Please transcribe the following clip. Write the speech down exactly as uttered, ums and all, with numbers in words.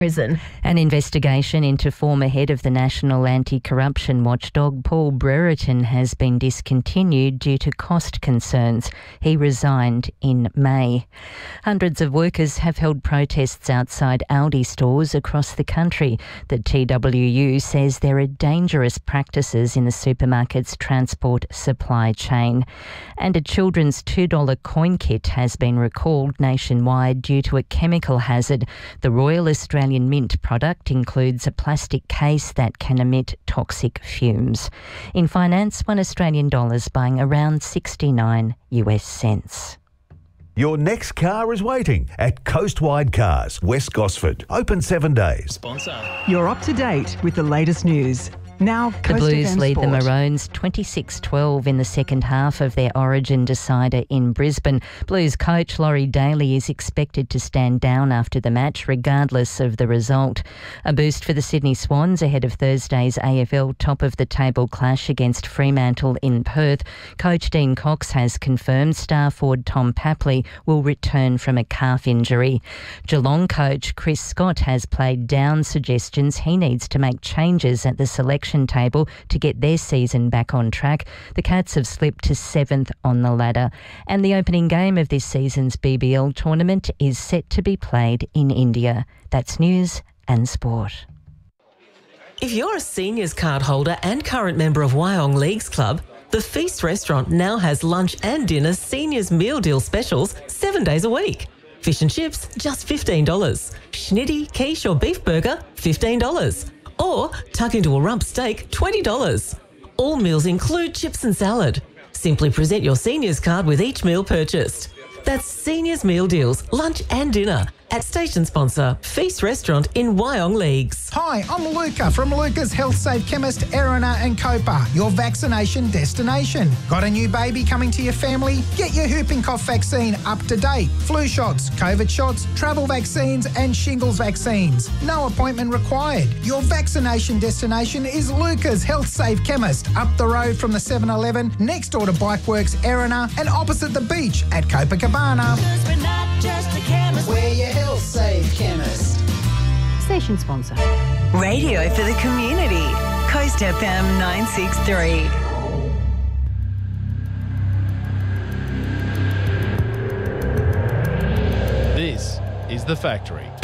prison. An investigation into former head of the National Anti-Corruption Watchdog, Paul Brereton, has been discontinued due to cost concerns. He resigned in May. Hundreds of workers have held protests outside Aldi stores across the country. The T W U says there are dangerous practices in the supermarket's transport supply chain. And a children's two dollar coin kit has been recalled nationwide due to a chemical hazard. The Royal Australian Mint product includes a plastic case that can emit toxic fumes. In finance, one Australian dollar is buying around sixty-nine US cents. Your next car is waiting at Coastwide Cars, West Gosford. Open seven days. Sponsor. You're up to date with the latest news. Now, the Blues lead the Maroons twenty-six twelve in the second half of their Origin decider in Brisbane. Blues coach Laurie Daly is expected to stand down after the match, regardless of the result. A boost for the Sydney Swans ahead of Thursday's A F L top-of-the-table clash against Fremantle in Perth. Coach Dean Cox has confirmed star forward Tom Papley will return from a calf injury. Geelong coach Chris Scott has played down suggestions he needs to make changes at the selection table to get their season back on track. The Cats have slipped to seventh on the ladder, and the opening game of this season's B B L tournament is set to be played in India. That's news and sport. If you're a seniors card holder and current member of Wyong Leagues Club, the Feast Restaurant now has lunch and dinner seniors meal deal specials seven days a week. Fish and chips, just fifteen dollars. Schnitty, quiche or beef burger, fifteen dollars. Or tuck into a rump steak, twenty dollars. All meals include chips and salad. Simply present your seniors card with each meal purchased. That's Seniors Meal Deals, lunch and dinner at station sponsor Feast Restaurant in Wyong Leagues. Hi, I'm Luca from Luca's Health Safe Chemist, Erina and Copa, your vaccination destination. Got a new baby coming to your family? Get your whooping cough vaccine up to date. Flu shots, COVID shots, travel vaccines and shingles vaccines. No appointment required. Your vaccination destination is Luca's Health Safe Chemist, up the road from the seven eleven, next door to Bikeworks Erina and opposite the beach at Copacabana. We're not just a chemist. We're your Health Safe Chemist. Station sponsor. Radio for the community. Coast F M nine sixty-three. This is The Factory.